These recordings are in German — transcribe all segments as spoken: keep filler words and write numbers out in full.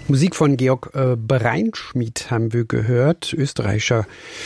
Musik von Georg äh, Breinschmidt haben wir gehört, österreichischer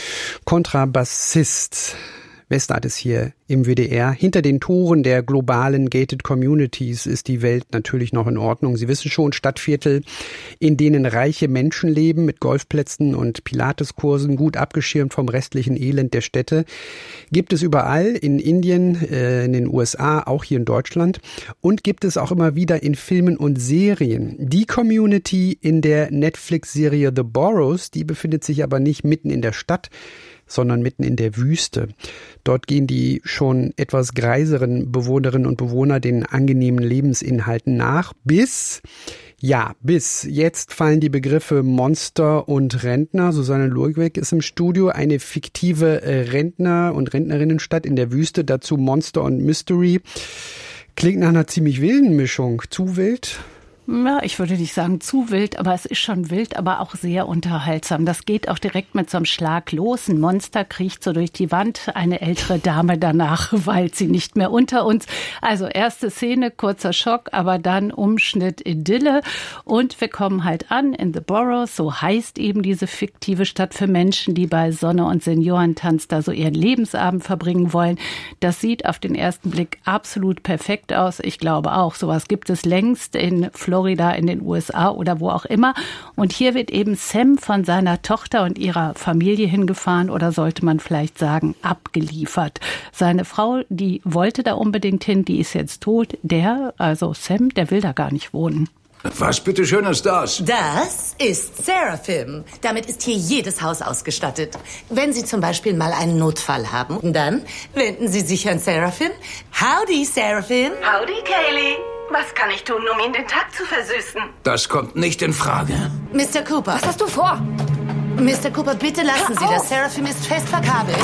Kontrabassist. Westart ist hier im W D R. Hinter den Toren der globalen Gated Communities ist die Welt natürlich noch in Ordnung. Sie wissen schon, Stadtviertel, in denen reiche Menschen leben, mit Golfplätzen und Pilateskursen, gut abgeschirmt vom restlichen Elend der Städte, gibt es überall in Indien, äh, in den U S A, auch hier in Deutschland und gibt es auch immer wieder in Filmen und Serien. Die Community in der Netflix-Serie The Boroughs, die befindet sich aber nicht mitten in der Stadt, sondern mitten in der Wüste. Dort gehen die schon etwas greiseren Bewohnerinnen und Bewohner den angenehmen Lebensinhalten nach, bis, ja, bis jetzt fallen die Begriffe Monster und Rentner. Susanne Lurgweg ist im Studio, eine fiktive Rentner- und Rentnerinnenstadt in der Wüste, dazu Monster und Mystery. Klingt nach einer ziemlich wilden Mischung. Zu wild? Ja, ich würde nicht sagen zu wild, aber es ist schon wild, aber auch sehr unterhaltsam. Das geht auch direkt mit so einem Schlag los. Ein Monster kriecht so durch die Wand, eine ältere Dame danach weilt sie nicht mehr unter uns. Also erste Szene, kurzer Schock, aber dann Umschnitt Idylle. Und wir kommen halt an in The Boroughs, so heißt eben diese fiktive Stadt für Menschen, die bei Sonne und Seniorentanz da so ihren Lebensabend verbringen wollen. Das sieht auf den ersten Blick absolut perfekt aus. Ich glaube auch, sowas gibt es längst in Florida, in den U S A oder wo auch immer. Und hier wird eben Sam von seiner Tochter und ihrer Familie hingefahren oder sollte man vielleicht sagen, abgeliefert. Seine Frau, die wollte da unbedingt hin, die ist jetzt tot. Der, also Sam, der will da gar nicht wohnen. Was bitteschön ist das? Das ist Seraphim. Damit ist hier jedes Haus ausgestattet. Wenn Sie zum Beispiel mal einen Notfall haben, dann wenden Sie sich an Seraphim. Howdy, Seraphim. Howdy, Kaylee. Was kann ich tun, um Ihnen den Tag zu versüßen? Das kommt nicht in Frage. Mister Cooper. Was hast du vor? Mister Cooper, bitte lassen Sie das. Seraphim ist fest verkabelt.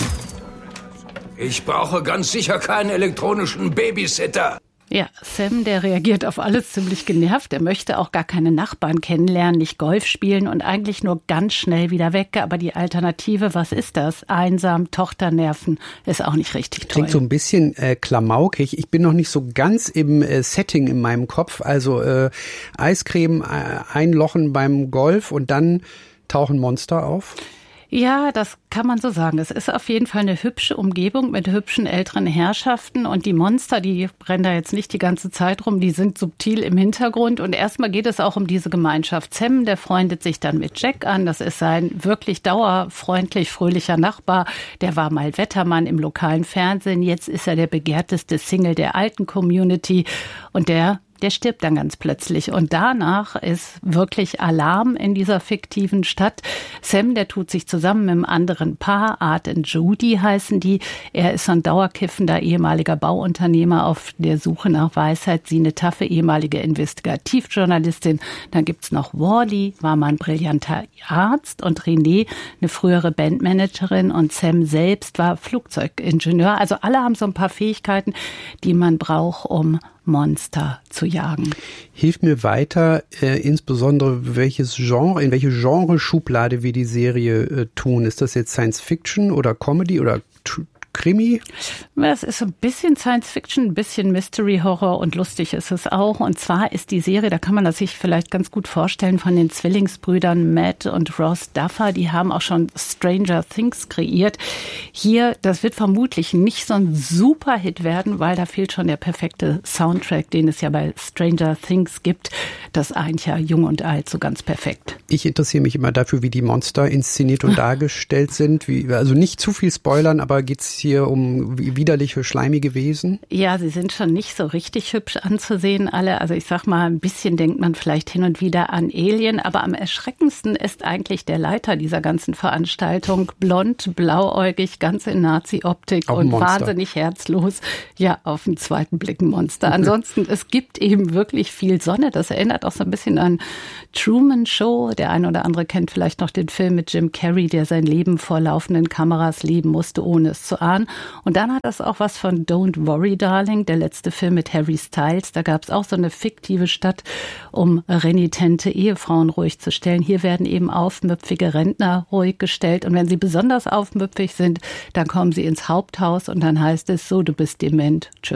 Ich brauche ganz sicher keinen elektronischen Babysitter. Ja, Sam, der reagiert auf alles ziemlich genervt. Er möchte auch gar keine Nachbarn kennenlernen, nicht Golf spielen und eigentlich nur ganz schnell wieder weg. Aber die Alternative, was ist das? Einsam, Tochternerven, ist auch nicht richtig toll. Klingt so ein bisschen äh, klamaukig. Ich bin noch nicht so ganz im äh, Setting in meinem Kopf. Also äh, Eiscreme äh, einlochen beim Golf und dann tauchen Monster auf. Ja, das kann man so sagen. Es ist auf jeden Fall eine hübsche Umgebung mit hübschen älteren Herrschaften und die Monster, die rennen da jetzt nicht die ganze Zeit rum, die sind subtil im Hintergrund und erstmal geht es auch um diese Gemeinschaft. Sam, der freundet sich dann mit Jack an, das ist sein wirklich dauerfreundlich, fröhlicher Nachbar, der war mal Wettermann im lokalen Fernsehen, jetzt ist er der begehrteste Single der alten Community und der Der stirbt dann ganz plötzlich. Und danach ist wirklich Alarm in dieser fiktiven Stadt. Sam, der tut sich zusammen mit einem anderen Paar, Art und Judy heißen die. Er ist so ein dauerkiffender ehemaliger Bauunternehmer auf der Suche nach Weisheit. Sie eine taffe ehemalige Investigativjournalistin. Dann gibt's noch Wally, war mal ein brillanter Arzt. Und Renee, eine frühere Bandmanagerin. Und Sam selbst war Flugzeugingenieur. Also alle haben so ein paar Fähigkeiten, die man braucht, um Monster zu jagen. Hilft mir weiter, äh, insbesondere welches Genre, in welche Genre-Schublade wir die Serie äh, tun. Ist das jetzt Science Fiction oder Comedy oder Tr- Krimi? Es ist ein bisschen Science-Fiction, ein bisschen Mystery-Horror und lustig ist es auch. Und zwar ist die Serie, da kann man das sich vielleicht ganz gut vorstellen, von den Zwillingsbrüdern Matt und Ross Duffer. Die haben auch schon Stranger Things kreiert. Hier, das wird vermutlich nicht so ein Super-Hit werden, weil da fehlt schon der perfekte Soundtrack, den es ja bei Stranger Things gibt. Das eint ja Jung und Alt so ganz perfekt. Ich interessiere mich immer dafür, wie die Monster inszeniert und dargestellt sind. Wie, also nicht zu viel spoilern, aber geht's hier um widerliche, schleimige Wesen? Ja, sie sind schon nicht so richtig hübsch anzusehen, alle. Also ich sag mal, ein bisschen denkt man vielleicht hin und wieder an Alien, aber am erschreckendsten ist eigentlich der Leiter dieser ganzen Veranstaltung. Blond, blauäugig, ganz in Nazi-Optik und wahnsinnig herzlos. Ja, auf den zweiten Blick ein Monster. Ansonsten, es gibt eben wirklich viel Sonne. Das erinnert auch so ein bisschen an Truman Show. Der eine oder andere kennt vielleicht noch den Film mit Jim Carrey, der sein Leben vor laufenden Kameras leben musste, ohne es zu ahnen. Und dann hat das auch was von Don't Worry, Darling, der letzte Film mit Harry Styles. Da gab es auch so eine fiktive Stadt, um renitente Ehefrauen ruhig zu stellen. Hier werden eben aufmüpfige Rentner ruhig gestellt. Und wenn sie besonders aufmüpfig sind, dann kommen sie ins Haupthaus und dann heißt es so, du bist dement, tschüss.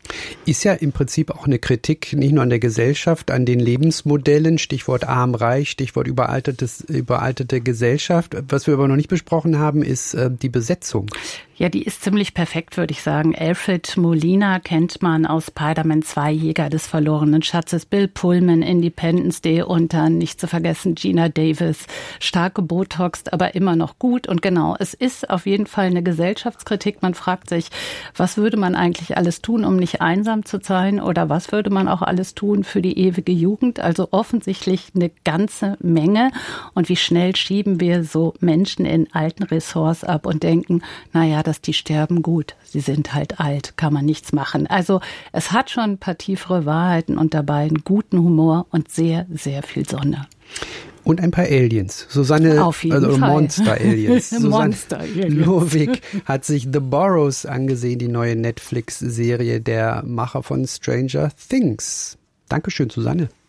Ist ja im Prinzip auch eine Kritik nicht nur an der Gesellschaft, an den Lebensmodellen, Stichwort arm-reich, Stichwort überaltetes, überaltete Gesellschaft. Was wir aber noch nicht besprochen haben, ist äh, die Besetzung. Ja, die ist ziemlich perfekt, würde ich sagen. Alfred Molina kennt man aus Spider-Man zwei, Jäger des verlorenen Schatzes, Bill Pullman, Independence Day und dann nicht zu vergessen Gina Davis. Stark gebotoxt, aber immer noch gut. Und genau, es ist auf jeden Fall eine Gesellschaftskritik. Man fragt sich, was würde man eigentlich alles tun, um nicht einsam zu sein? Oder was würde man auch alles tun für die ewige Jugend? Also offensichtlich eine ganze Menge. Und wie schnell schieben wir so Menschen in alten Ressorts ab und denken, naja, dass die sterben, gut, sie sind halt alt, kann man nichts machen. Also es hat schon ein paar tiefere Wahrheiten und dabei einen guten Humor und sehr, sehr viel Sonne. Und ein paar Aliens. Susanne, Auf jeden also Fall. Monster-Aliens. Monster-Aliens. Lowig hat sich The Burrows angesehen, die neue Netflix-Serie der Macher von Stranger Things. Dankeschön, Susanne.